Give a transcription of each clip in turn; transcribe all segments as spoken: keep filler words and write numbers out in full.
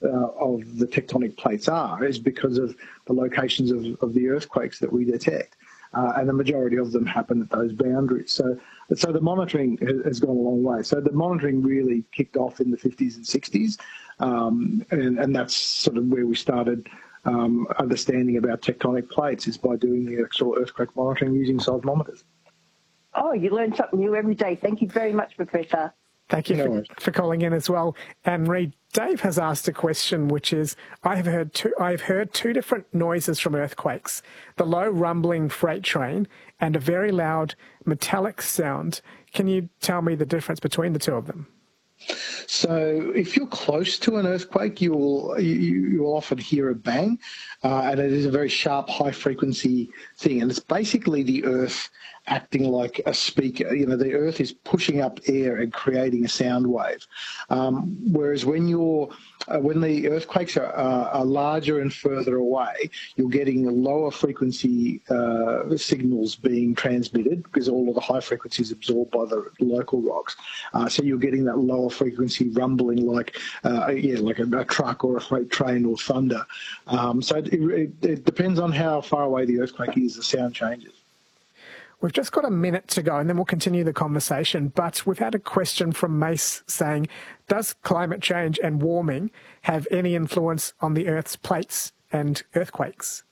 uh, of the tectonic plates are is because of the locations of, of the earthquakes that we detect. Uh, and the majority of them happen at those boundaries. So so the monitoring has gone a long way. So the monitoring really kicked off in the fifties and sixties, um, and, and that's sort of where we started um, understanding about tectonic plates, is by doing the actual earthquake monitoring using seismometers. Oh, you learn something new every day. Thank you very much, Professor. Thank you No for, for calling in as well. And Reid, Dave has asked a question, which is, I have heard two, I've heard two different noises from earthquakes, the low rumbling freight train and a very loud metallic sound. Can you tell me the difference between the two of them? So if you're close to an earthquake, you will you, you will often hear a bang, uh, and it is a very sharp, high-frequency thing. And it's basically the earth acting like a speaker. You know, the earth is pushing up air and creating a sound wave. Um, whereas when you're uh, when the earthquakes are, uh, are larger and further away, you're getting lower frequency uh, signals being transmitted, because all of the high frequency is absorbed by the local rocks. Uh, so you're getting that lower frequency rumbling, like uh, yeah, like a, a truck or a freight train or thunder. Um, so it, it, it depends on how far away the earthquake is. The sound changes. We've just got a minute to go and then we'll continue the conversation. But we've had a question from Mace saying, does climate change and warming have any influence on the Earth's plates and earthquakes?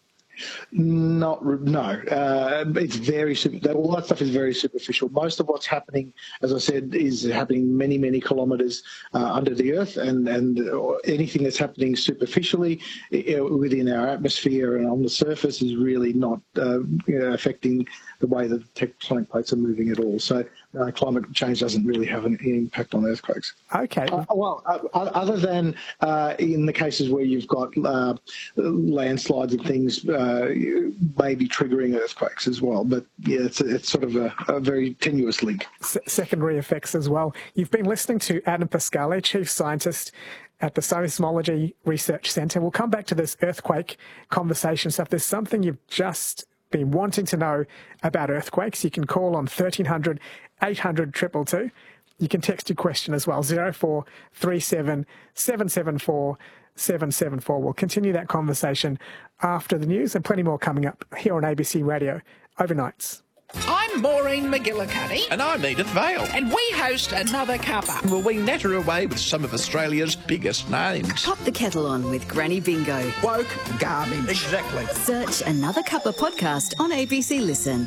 Not no. Uh, it's very all that stuff is very superficial. Most of what's happening, as I said, is happening many many kilometres uh, under the earth, and and anything that's happening superficially within our atmosphere and on the surface is really not uh, you know, affecting the way the tectonic plates are moving at all. So uh, climate change doesn't really have an impact on earthquakes. Okay. Uh, well, uh, other than uh, in the cases where you've got uh, landslides and things. Uh, Uh, maybe triggering earthquakes as well. But yeah, it's, a, it's sort of a, a very tenuous link. S- secondary effects as well. You've been listening to Adam Pascale, Chief Scientist at the Seismology Research Centre. We'll come back to this earthquake conversation stuff. There's something you've just been wanting to know about earthquakes. You can call on thirteen hundred, eight hundred, two two two. You can text your question as well, zero four three seven, seven seven four, seven seven four. We'll continue that conversation after the news, and plenty more coming up here on A B C Radio Overnights. I'm Maureen McGillicuddy. And I'm Edith Vale. And we host Another Cuppa. Will we natter away with some of Australia's biggest names? Pop the kettle on with Granny Bingo. Woke garbage. Exactly. Search Another Cuppa podcast on A B C Listen.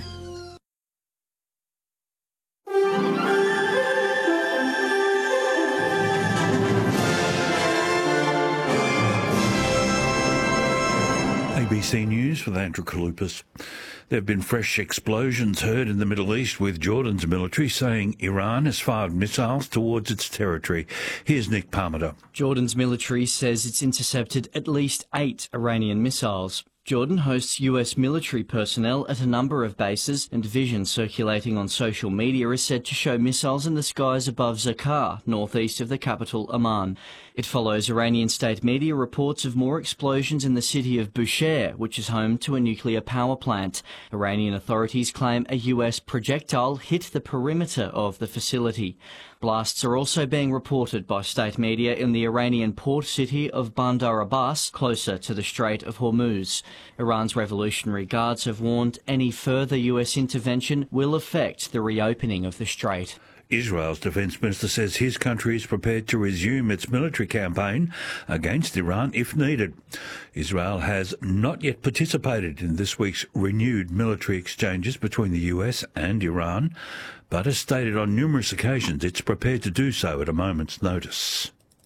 A B C News with Andrew Kalupas. There have been fresh explosions heard in the Middle East, with Jordan's military saying Iran has fired missiles towards its territory. Here's Nick Parmenter. Jordan's military says it's intercepted at least eight Iranian missiles. Jordan hosts U S military personnel at a number of bases, and vision circulating on social media is said to show missiles in the skies above Zakar, northeast of the capital Amman. It follows Iranian state media reports of more explosions in the city of Bushehr, which is home to a nuclear power plant. Iranian authorities claim a U S projectile hit the perimeter of the facility. Blasts are also being reported by state media in the Iranian port city of Bandar Abbas, closer to the Strait of Hormuz. Iran's Revolutionary Guards have warned any further U S intervention will affect the reopening of the strait. Israel's defence minister says his country is prepared to resume its military campaign against Iran if needed. Israel has not yet participated in this week's renewed military exchanges between the U S and Iran, but has stated on numerous occasions it's prepared to do so at a moment's notice.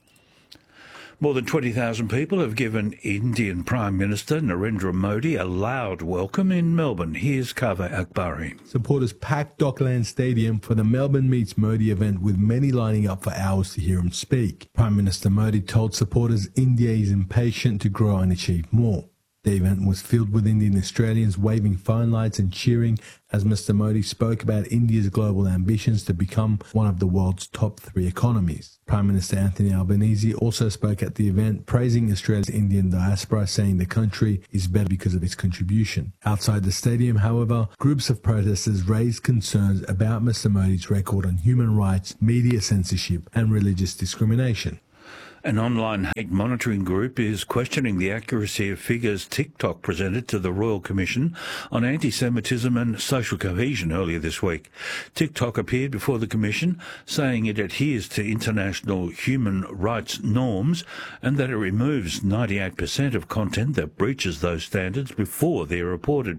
More than twenty thousand people have given Indian Prime Minister Narendra Modi a loud welcome in Melbourne. Here's Kaveh Akbari. Supporters packed Dockland Stadium for the Melbourne Meets Modi event, with many lining up for hours to hear him speak. Prime Minister Modi told supporters India is impatient to grow and achieve more. The event was filled with Indian Australians waving phone lights and cheering as Mister Modi spoke about India's global ambitions to become one of the world's top three economies. Prime Minister Anthony Albanese also spoke at the event, praising Australia's Indian diaspora, saying the country is better because of its contribution. Outside the stadium, however, groups of protesters raised concerns about Mister Modi's record on human rights, media censorship and religious discrimination. An online hate monitoring group is questioning the accuracy of figures TikTok presented to the Royal Commission on anti-Semitism and social cohesion earlier this week. TikTok appeared before the Commission saying it adheres to international human rights norms and that it removes ninety-eight percent of content that breaches those standards before they're reported.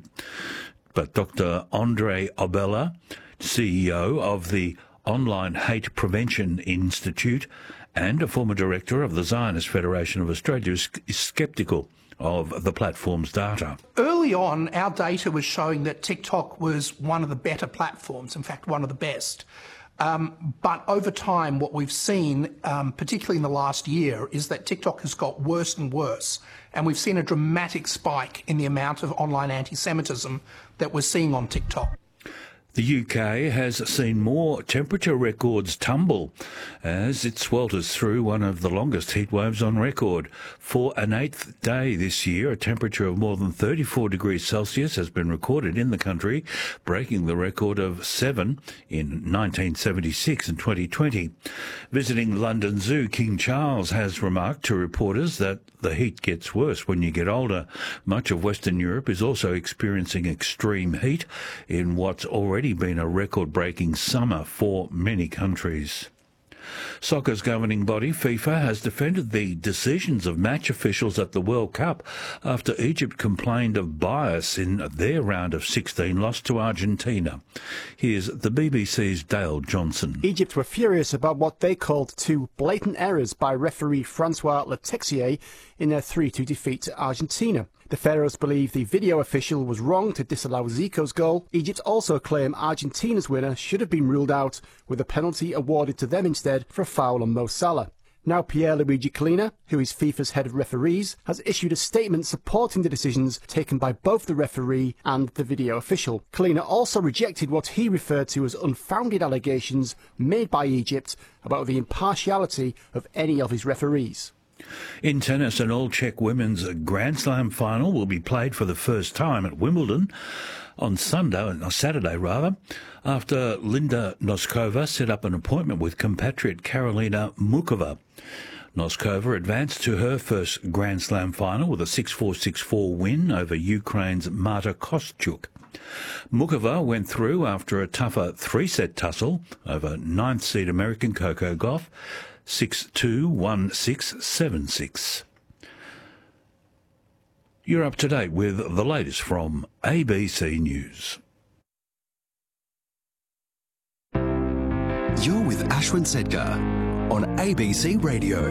But Doctor Andre Obella, C E O of the Online Hate Prevention Institute and a former director of the Zionist Federation of Australia, is sceptical of the platform's data. Early on, our data was showing that TikTok was one of the better platforms, in fact, one of the best. Um, but over time, what we've seen, um, particularly in the last year, is that TikTok has got worse and worse. And we've seen a dramatic spike in the amount of online anti-Semitism that we're seeing on TikTok. The U K has seen more temperature records tumble as it swelters through one of the longest heat waves on record. For an eighth day this year, a temperature of more than thirty-four degrees Celsius has been recorded in the country, breaking the record of seven in nineteen seventy-six and twenty twenty. Visiting London Zoo, King Charles has remarked to reporters that the heat gets worse when you get older. Much of Western Europe is also experiencing extreme heat in what's already been a record-breaking summer for many countries. Soccer's governing body, FIFA, has defended the decisions of match officials at the World Cup after Egypt complained of bias in their round of sixteen loss to Argentina. Here's the B B C's Dale Johnson. Egypt were furious about what they called two blatant errors by referee Francois Letexier in their three two defeat to Argentina. The Pharaohs believe the video official was wrong to disallow Zico's goal. Egypt also claim Argentina's winner should have been ruled out, with a penalty awarded to them instead for a foul on Mo Salah. Now Pierluigi Collina, who is FIFA's head of referees, has issued a statement supporting the decisions taken by both the referee and the video official. Collina also rejected what he referred to as unfounded allegations made by Egypt about the impartiality of any of his referees. In tennis, an all-Czech women's Grand Slam final will be played for the first time at Wimbledon on Sunday, or Saturday rather, after Linda Noskova set up an appointment with compatriot Karolina Muchova. Noskova advanced to her first Grand Slam final with a six four, six four win over Ukraine's Marta Kostyuk. Muchova went through after a tougher three-set tussle over ninth seed American Coco Gauff, six two, one six, seven six. You're up to date with the latest from A B C News. You're with Ashwin Sedgar on A B C Radio.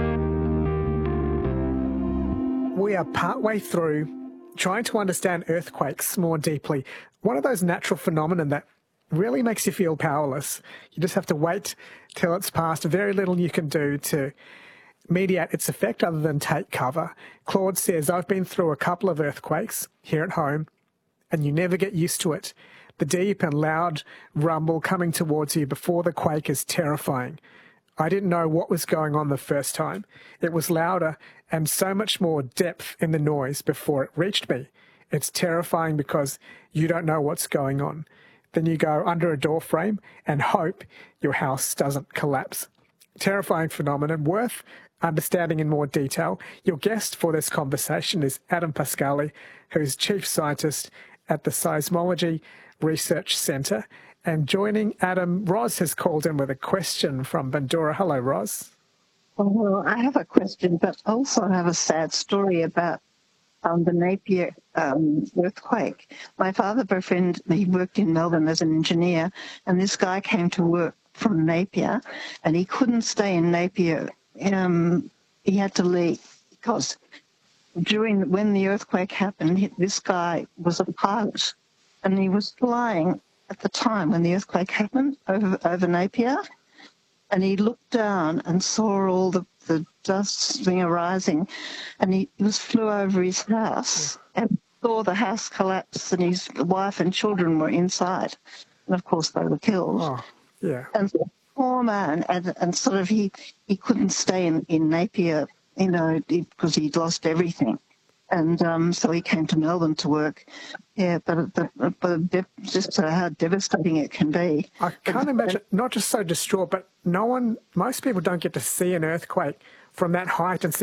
We are partway through trying to understand earthquakes more deeply. One of those natural phenomena that really makes you feel powerless. You just have to wait till it's passed. Very little you can do to mediate its effect other than take cover. Claude says, I've been through a couple of earthquakes here at home, and you never get used to it. The deep and loud rumble coming towards you before the quake is terrifying. I didn't know what was going on the first time. It was louder and so much more depth in the noise before it reached me. It's terrifying because you don't know what's going on. Then you go under a door frame and hope your house doesn't collapse. Terrifying phenomenon worth understanding in more detail. Your guest for this conversation is Adam Pascali, who's Chief Scientist at the Seismology Research Centre. And joining Adam, Roz has called in with a question from Bandura. Hello, Roz. Well, I have a question, but also I have a sad story about Um, the Napier um, earthquake. My father, befriend, he worked in Melbourne as an engineer, and this guy came to work from Napier, and he couldn't stay in Napier. Um, he had to leave because during when the earthquake happened, this guy was a pilot, and he was flying at the time when the earthquake happened over over Napier, and he looked down and saw all the the dust thing arising, and he was flew over his house and saw the house collapse, and his wife and children were inside, and of course they were killed. Oh, yeah. And so, poor man, and, and sort of he, he couldn't stay in, in Napier, you know, because he'd lost everything. And um, so he came to Melbourne to work. Yeah, but, but, but just how devastating it can be. I can't imagine, not just so distraught, but no one, most people don't get to see an earthquake from that height and